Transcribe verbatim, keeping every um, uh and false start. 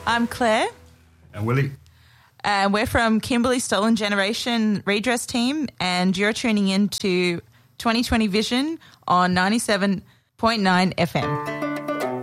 I'm Claire. And Willie. And we're from Kimberley Stolen Generation Redress Team, and you're tuning in to twenty twenty Vision on ninety-seven point nine F M.